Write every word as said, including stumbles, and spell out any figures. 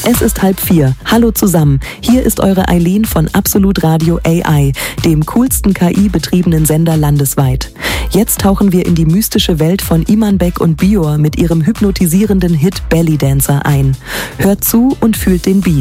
Es ist halb vier. Hallo zusammen. Hier ist eure Eileen von Absolut Radio A I, dem coolsten K I-betriebenen Sender landesweit. Jetzt tauchen wir in die mystische Welt von Iman Beck und Bior mit ihrem hypnotisierenden Hit Belly Dancer ein. Hört zu und fühlt den Beat.